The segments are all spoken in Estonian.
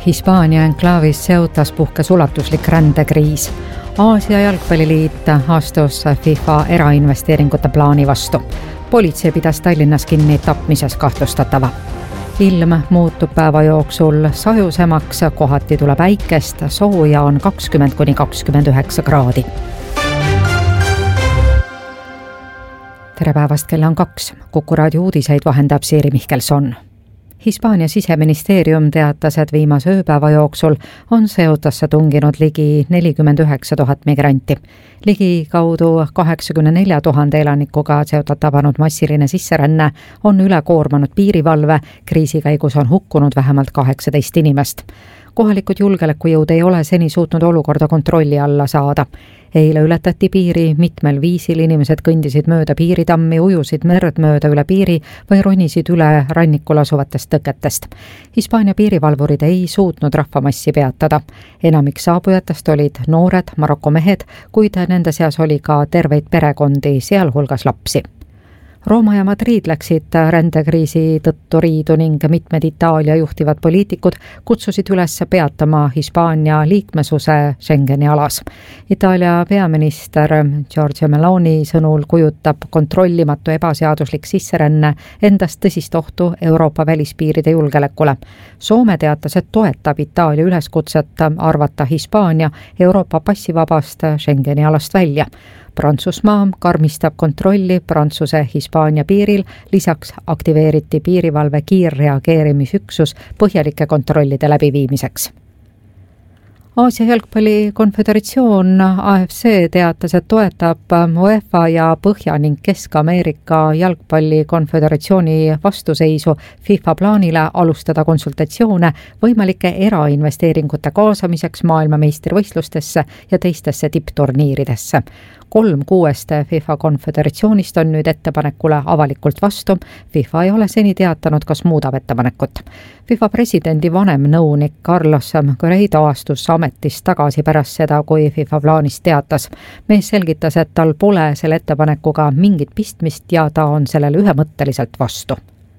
Hispaania enklaavis Ceutas puhkes ulatuslik rändekriis. Aasia jalgpalliliit astus FIFA erainvesteeringute plaani vastu. Politsei pidas Tallinnas kinni tapmises kahtlustatava. Ilm muutub päeva jooksul sajusemaks, kohati tuleb äikest, sooja on 20–29 kraadi. Tere päevast, kella on 2. Kuku raadio uudiseid vahendab Siiri Mihkelson. Hispaania siseministeerium teatas, et viimase ööpäeva jooksul on Ceutasse tunginud ligi 49 000 migranti. Ligi kaudu 84 000 elanikuga Ceutat tabanud massiline sisseränne on üle koormanud piirivalve, kriisi käigus on hukkunud vähemalt 18 inimest. Kohalikud julgeolekujõud ei ole seni suutnud olukorda kontrolli alla saada. Eile ületati piiri mitmel viisil, inimesed kõndisid mööda piiritammi, ujusid merd mööda üle piiri või ronisid üle rannikul asuvatest tõketest. Hispaania piirivalvurid ei suutnud rahvamassi peatada. Enamik saabujatest olid noored Maroko mehed, kuid nende seas oli ka terveid perekondi, sealhulgas lapsi. Rooma ja Madrid läksid rändekriisi tõttu riidu ning mitmed Itaalia juhtivad poliitikud kutsusid üles peatama Hispaania liikmesuse Schengeni alas. Itaalia peaminister Giorgia Meloni sõnul kujutab kontrollimatu ebaseaduslik sisseränne endast tõsist ohtu Euroopa välispiiride julgeolekule. Soome teatas, et toetab Itaalia üleskutset arvata Hispaania Euroopa passivabast Schengeni alast välja. Prantsusmaa karmistab kontrolli Prantsuse-Hispaania piiril, lisaks aktiveeriti piirivalve kiirreageerimisüksus põhjalike kontrollide läbiviimiseks. Aasia jalgpalli konföderatsioon AFC teatas, et toetab UEFA ja Põhja- ning Kesk-Ameerika jalgpalli konföderatsiooni vastuseisu FIFA plaanile alustada konsultatsioone võimalike erainvesteeringute kaasamiseks maailmameistrivõistlustesse ja teistesse tippturniiridesse. 3–6 FIFA konföderatsioonist on nüüd ettepanekule avalikult vastu. FIFA ei ole seni teatanud, kas muudab ettepanekut. FIFA presidendi vanem nõunik Carlos Correido astus ametist tagasi pärast seda, kui FIFA plaanist teatas. Mees selgitas, et tal pole selle ettepanekuga mingit pistmist ja ta on sellele ühemõtteliselt vastu.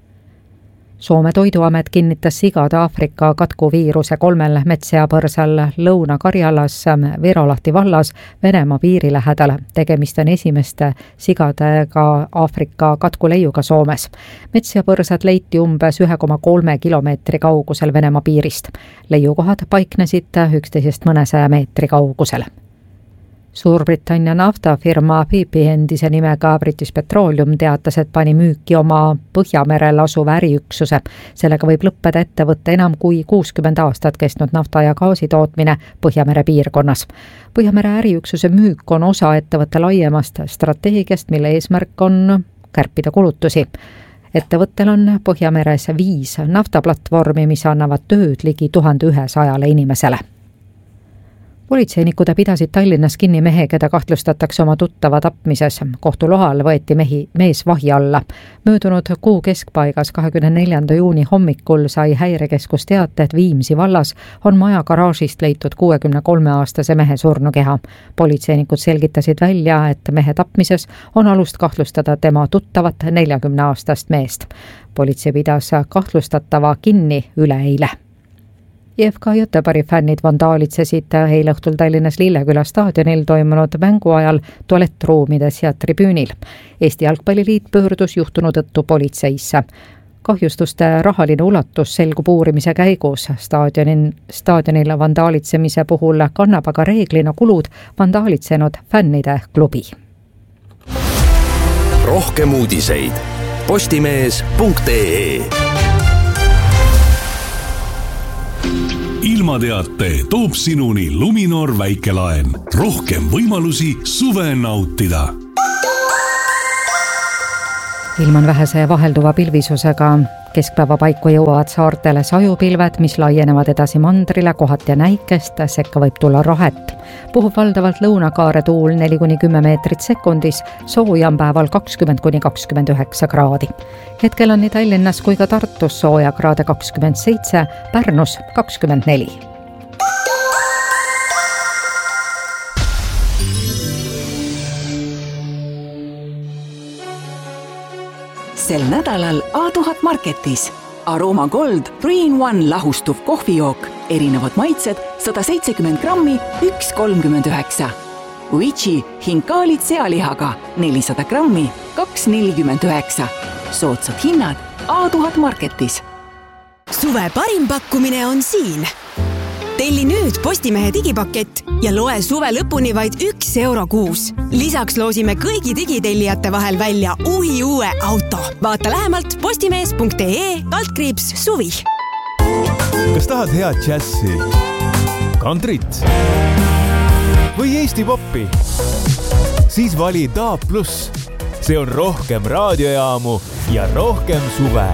Soome toiduamet kinnitas sigade Aafrika katkuviiruse 3 metssea-põrsal Lõuna-Karjalas Virolahti vallas Venemaa piiri lähedal. Tegemist on esimeste sigadega Aafrika katkuleiuga Soomes. Metssea-põrsad leiti umbes 1,3 kilomeetri kaugusel Venemaa piirist. Leiukohad paiknesid üksteisest mõnesaja meetri kaugusel. Suurbritannia naftafirma BP endise nimega British Petroleum teatas, et pani müüki oma Põhjamerel asuva äriüksuse. Sellega võib lõppeda ettevõtte enam kui 60 aastat kestnud nafta ja gaasi tootmine Põhjamere piirkonnas. Põhjamere äriüksuse müük on osa ettevõtte laiemast strateegiast, mille eesmärk on kärpida kulutusi. Ettevõttel on Põhjameres 5 naftaplatvormi, mis annavad tööd ligi 1100 inimesele. Politseinikud pidasid Tallinnas kinni mehe, keda kahtlustatakse oma tuttava tapmises. Kohtulohal võeti mees vahi alla. Möödunud kuu keskpaigas 24. juuni hommikul sai häirekeskus teate, et Viimsi vallas on maja garaažist leitud 63-aastase mehe surnukeha. Politseinikud selgitasid välja, et mehe tapmises on alust kahtlustada tema tuttavat 40-aastast meest. Politsei pidas kahtlustatava kinni üleeile. IFK Göteborgi fännid vandaalitsesid eile õhtul Tallinnas Lilleküla staadionil toimunud mängu ajal tualettruumides ja tribüünil. Eesti jalgpalliliit pöördus juhtunu tõttu politseisse. Kahjustuste rahaline ulatus selgub uurimise käigus. Staadionil vandaalitsemise puhul kannab aga reeglina kulud vandaalitsenud fännide klubi. Rohkem uudiseid postimees.ee. Ilmateate toob sinuni Luminor väikelaen. Rohkem võimalusi suve nautida. Ilm on vähese vahelduva pilvisusega. Keskpäeva paiku jõuavad saartele sajupilved, mis laienevad edasi mandrile, kohati näikest, sekka võib tulla rahet. Puhub valdavalt lõunakaare tuul 4–10 meetrit sekundis, sooja on päeval 20–29 kraadi. Hetkel on nii Tallinnas kui ka Tartus sooja kraade 27, Pärnus 24. Sel nädalal A1000 Marketis Aroma Gold 3-in-1 lahustuv kohvijook. Erinevad maitsed 170 grammi, 1,39. Uichi hinkaalid sealihaga 400 grammi, 2,49. Soodsad hinnad A1000 Marketis. Suve parim pakkumine on siin. Telli nüüd Postimehe digipakett ja loe suve lõpuni vaid €1 kuus. Lisaks loosime kõigi digitellijate vahel välja uue auto. Vaata lähemalt postimees.ee/suvi. Kas tahad head džässi, kantrit või Eesti poppi? Siis vali DAB+. See on rohkem raadiojaamu ja rohkem suve.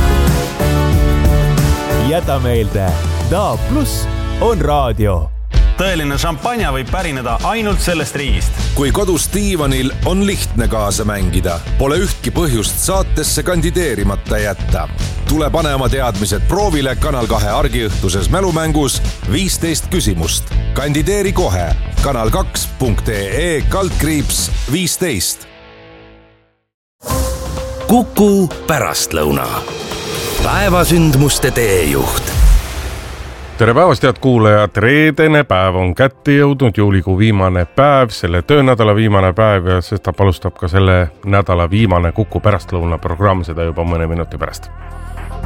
Jäta meelde, DAB+ on raadio. Tõeline šampanja võib pärineda ainult sellest riigist. Kui kodus diivanil on lihtne kaasa mängida, pole ühtki põhjust saatesse kandideerimata jätta. Tule pane oma teadmised proovile Kanal 2 argiõhtuses mälumängus 15 küsimust. Kandideeri kohe kanal2.ee/15. Kuku pärastlõuna. Päevasündmuste teejuht. Tere päevast, head kuulajad! Reedene päev on kätte jõudnud, juulikuu viimane päev, selle töönädala viimane päev ja sest ta alustab ka selle nädala viimane Kuku pärastlõuna programm, seda juba mõne minuti pärast.